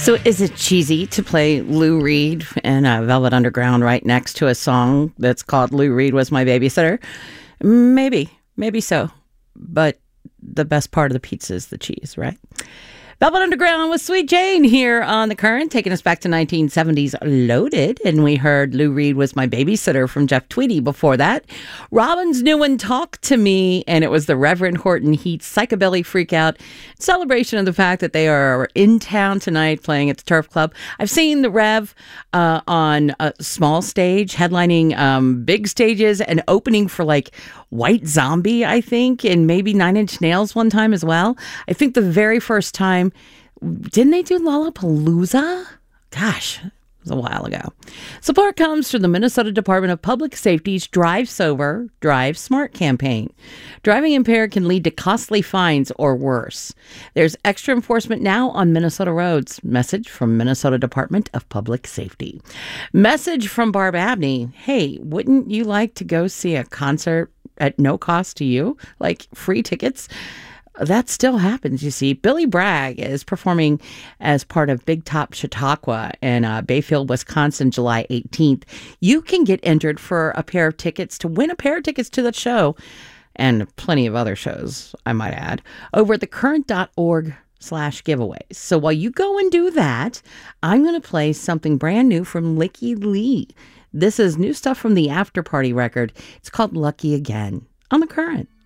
So is it cheesy to play Lou Reed and Velvet Underground right next to a song that's called Lou Reed Was My Babysitter? Maybe so. But the best part of the pizza is the cheese, right? Velvet Underground with Sweet Jane here on The Current, taking us back to 1970s Loaded. And we heard Lou Reed Was My Babysitter from Jeff Tweedy before that. Robin's new one, Talk to Me, and it was the Reverend Horton Heat Psychobilly Freakout celebration of the fact that they are in town tonight playing at the Turf Club. I've seen the Rev on a small stage, headlining big stages and opening for like White Zombie, I think, and maybe Nine Inch Nails one time as well. I think the very first time, didn't they do Lollapalooza? Gosh, it was a while ago. Support comes from the Minnesota Department of Public Safety's Drive Sober, Drive Smart campaign. Driving impaired can lead to costly fines or worse. There's extra enforcement now on Minnesota roads. Message from Minnesota Department of Public Safety. Message from Barb Abney. Hey, wouldn't you like to go see a concert at no cost to you, like free tickets? That still happens, you see. Billy Bragg is performing as part of Big Top Chautauqua in Bayfield, Wisconsin, July 18th. You can get entered for a pair of tickets to win a pair of tickets to the show and plenty of other shows, I might add, over at thecurrent.org/giveaways. So while you go and do that, I'm going to play something brand new from Licky Lee. This is new stuff from the After Party record. It's called Lucky Again on The Current.